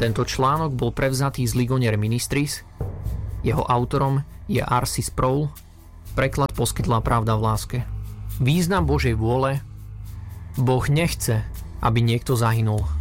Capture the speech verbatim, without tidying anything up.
Tento článok bol prevzatý z Ligonier Ministries, jeho autorom je R C Sproul, preklad poskytla Pravda v láske. Význam Božej vôle: Boh nechce, aby niekto zahynul.